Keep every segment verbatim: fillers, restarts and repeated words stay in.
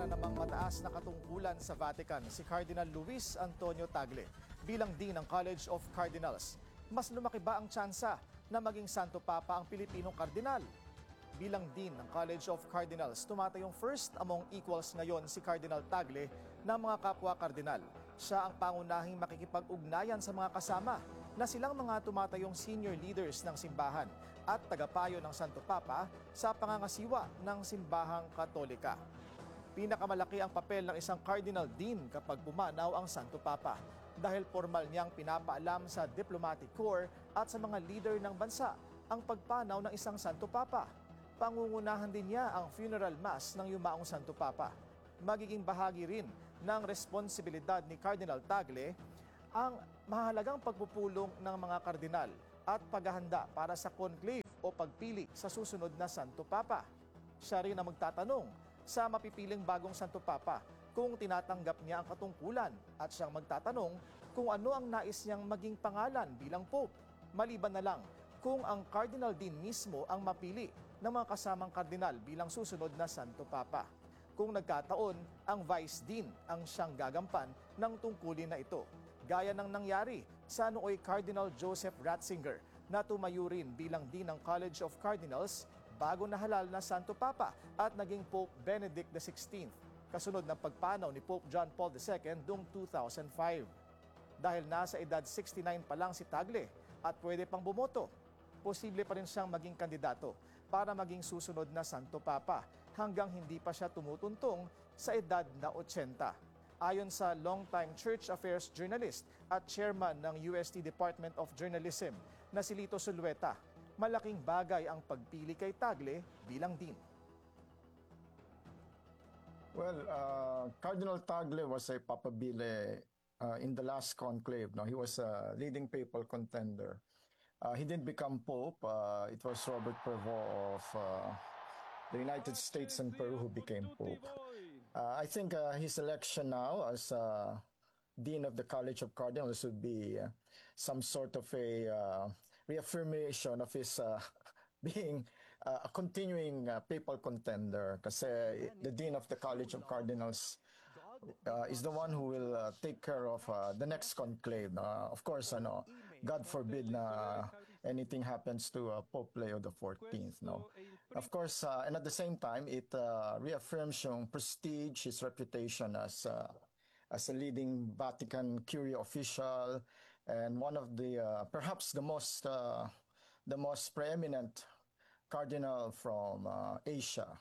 na namang mataas na katungkulan sa Vatican si Cardinal Luis Antonio Tagle bilang Dean ng College of Cardinals. Mas lumaki ba ang tsansa na maging Santo Papa ang Pilipinong kardinal? Bilang Dean ng College of Cardinals, tumatayong first among equals ngayon si Cardinal Tagle ng mga kapwa kardinal. Siya ang pangunahing makikipag-ugnayan sa mga kasama na silang mga tumatayong senior leaders ng simbahan at tagapayo ng Santo Papa sa pangangasiwa ng simbahang Katolika. Pinakamalaki ang papel ng isang Cardinal Dean kapag pumanaw ang Santo Papa dahil formal niyang pinapaalam sa diplomatic corps at sa mga leader ng bansa ang pagpanaw ng isang Santo Papa. Pangungunahan din niya ang funeral mass ng yumaong Santo Papa. Magiging bahagi rin ng responsibilidad ni Cardinal Tagle ang mahalagang pagpupulong ng mga kardinal at paghahanda para sa conclave o pagpili sa susunod na Santo Papa. Siya rin ang magtatanong sa mapipiling bagong Santo Papa kung tinatanggap niya ang katungkulan at siyang magtatanong kung ano ang nais niyang maging pangalan bilang Pope. Maliban na lang kung ang Cardinal Dean mismo ang mapili ng mga kasamang kardinal bilang susunod na Santo Papa. Kung nagkataon, ang Vice Dean ang siyang gagampan ng tungkulin na ito. Gaya ng nangyari sa nooy Cardinal Joseph Ratzinger na tumayo rin bilang Dean ng College of Cardinals bago nahalal na Santo Papa at naging Pope Benedict the sixteenth, kasunod ng pagpanaw ni Pope John Paul the second noong two thousand five. Dahil nasa edad sixty-nine pa lang si Tagle at pwede pang bumoto, posible pa rin siyang maging kandidato para maging susunod na Santo Papa hanggang hindi pa siya tumutuntong sa edad na eighty. Ayon sa longtime church affairs journalist at chairman ng U S T Department of Journalism na si Lito Zulueta, malaking bagay ang pagpili kay Tagle bilang Dean. Well, uh, Cardinal Tagle was a papabile uh, in the last conclave. No? He was a leading papal contender. Uh, he didn't become Pope. Uh, it was Robert Prevost of uh, the United States and Peru who became Pope. Uh, I think uh, his election now as uh, Dean of the College of Cardinals would be uh, some sort of a uh, reaffirmation of his uh, being uh, a continuing uh, papal contender, kasi the Dean of the College of Cardinals uh, is the one who will uh, take care of uh, the next conclave. Uh, of course, ano, God forbid na anything happens to uh, Pope Leo the fourteenth. No? Of course, uh, and at the same time, it uh, reaffirms yung prestige, his reputation as uh, as a leading Vatican Curia official and one of the uh, perhaps the most uh, the most preeminent cardinal from uh, Asia.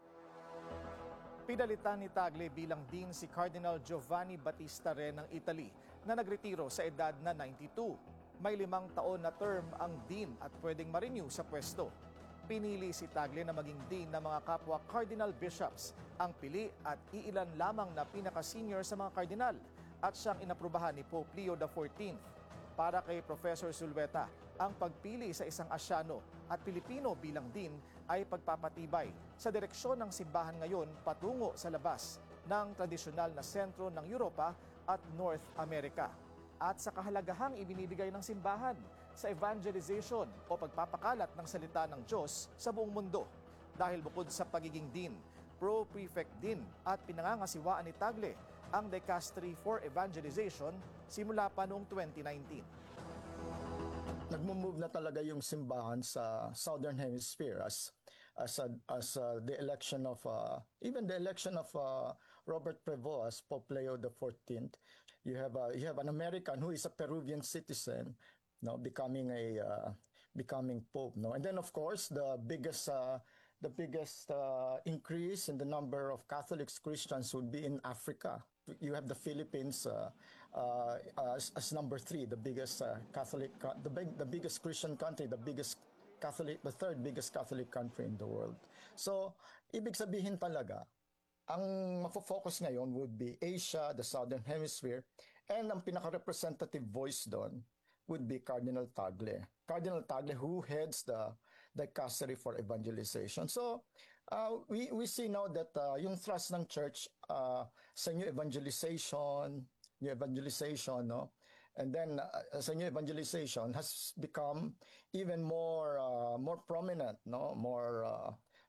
Pinalitan ni Tagle bilang Dean si Cardinal Giovanni Battista Re ng Italy na nagretiro sa edad na ninety-two. May limang taon na term ang Dean at pwedeng ma-renew sa pwesto. Pinili si Tagle na maging Dean ng mga kapwa Cardinal Bishops, ang pili at iilan lamang na pinaka-senior sa mga kardinal at siyang inaprubahan ni Pope Leo the fourteenth. Para kay Professor Zulueta, ang pagpili sa isang Asyano at Pilipino bilang Dean ay pagpapatibay sa direksyon ng simbahan ngayon patungo sa labas ng tradisyonal na sentro ng Europa at North America at sa kahalagahang ibinibigay ng simbahan sa evangelization o pagpapakalat ng salita ng Diyos sa buong mundo. Dahil bukod sa pagiging Dean, Pro-Prefect din at pinangangasiwaan ni Tagle ang Dicastery for Evangelization simula pa noong twenty nineteen. Nagmo-move na talaga yung simbahan sa Southern Hemisphere as as a, as a, the election of uh, even the election of uh, Robert Prevost as Pope Leo the fourteenth. You have a, you have an American who is a Peruvian citizen, no, becoming a uh, becoming Pope, no, and then of course the biggest uh, the biggest uh, increase in the number of Catholics Christians would be in Africa. You have the Philippines uh, uh, as, as number three, the biggest uh, Catholic, the big, the biggest Christian country, the biggest Catholic, the third biggest Catholic country in the world. So, ibig sabihin talaga, ang mafo-focus ngayon would be Asia, the Southern Hemisphere, and ang pinaka-representative voice doon would be Cardinal Tagle. Cardinal Tagle, who heads the Dicastery for Evangelization. So, uh, we, we see now that uh, yung thrust ng church uh, sa new evangelization, new evangelization, no? And then uh, sa new evangelization has become even more uh, more prominent, no? More uh,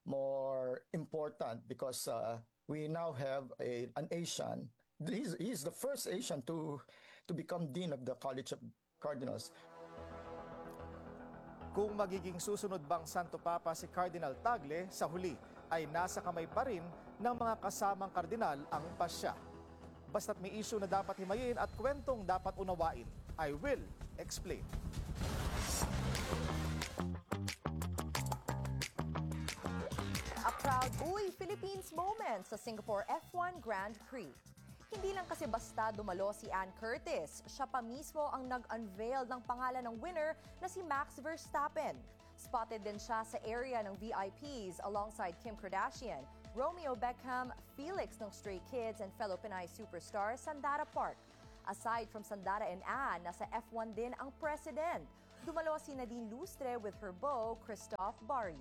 more important because uh, we now have a, an Asian. He's, he's the first Asian to, to become Dean of the College of Cardinals. Kung magiging susunod bang Santo Papa si Cardinal Tagle, sa huli ay nasa kamay pa rin ng mga kasamang kardinal ang pasya. Basta't may issue na dapat himayin at kwentong dapat unawain, I will explain. A proud Uy Philippines moment sa Singapore F one Grand Prix. Hindi lang kasi basta dumalo si Ann Curtis, siya pa mismo ang nag-unveil ng pangalan ng winner na si Max Verstappen. Spotted din siya sa area ng V I Ps alongside Kim Kardashian, Romeo Beckham, Felix ng Stray Kids and fellow Pinay superstar Sandara Park. Aside from Sandara and Ann, nasa F one din ang president. Dumalo si Nadine Lustre with her beau, Christoph Baryu.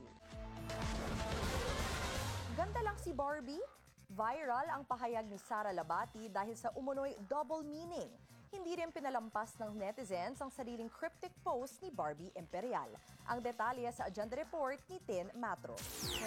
Ganda lang si Barbie? Viral ang pahayag ni Sara Labati dahil sa umunoy double meaning. Hindi rin pinalampas ng netizens ang sariling cryptic post ni Barbie Imperial. Ang detalye sa Agenda Report ni Tin Matro.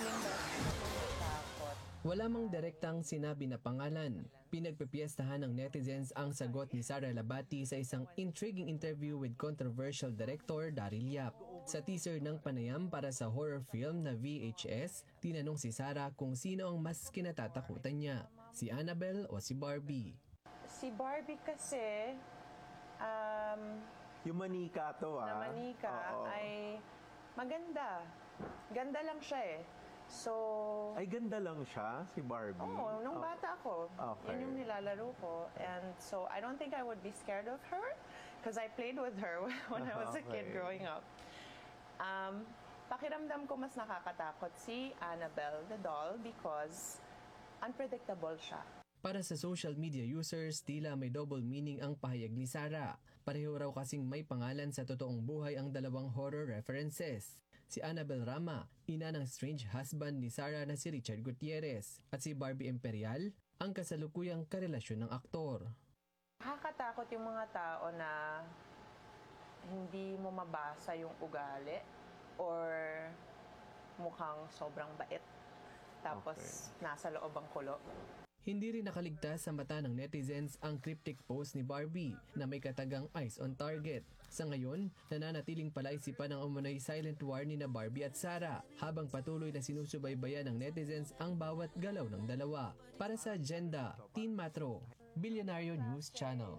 Wala mang direktang sinabi na pangalan. Pinagpipiestahan ng netizens ang sagot ni Sara Labati sa isang intriguing interview with controversial director Daryl Yap. Sa teaser ng panayam para sa horror film na V H S, tinanong si Sara kung sino ang mas kinatatakutan niya, si Annabelle o si Barbie. Si Barbie kasi, um, Yung manika to ah. na manika Oo. ay maganda. Ganda lang siya eh. So, Ay, ganda lang siya, si Barbie. oo, nung Oh. bata ako, Okay. yun yung nilalaro ko. And so, I don't think I would be scared of her because I played with her when I was a kid Okay. growing up. Um, pakiramdam ko mas nakakatakot si Annabelle the doll because unpredictable siya. Para sa social media users, tila may double meaning ang pahayag ni Sara. Pareho raw kasing may pangalan sa totoong buhay ang dalawang horror references. Si Annabelle Rama, ina ng strange husband ni Sara na si Richard Gutierrez, at si Barbie Imperial, ang kasalukuyang karelasyon ng aktor. Nakakatakot yung mga tao na hindi mo mabasa yung ugali or mukhang sobrang bait. Tapos nasa loob ang kulo. Hindi rin nakaligtas sa mata ng netizens ang cryptic post ni Barbie na may katagang eyes on target. Sa ngayon, nananatiling palaisipan ang umunoy silent war ni na Barbie at Sara habang patuloy na sinusubaybayan ng netizens ang bawat galaw ng dalawa. Para sa Agenda, Teen Matro, Billionario News Channel.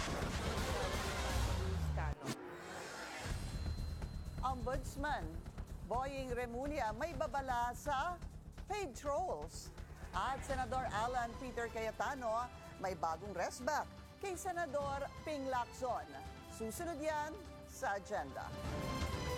Ombudsman Boying Remulla may babala sa paid trolls. At Senador Alan Peter Cayetano may bagong resback kay Senador Ping Lacson. Susunod yan sa Agenda.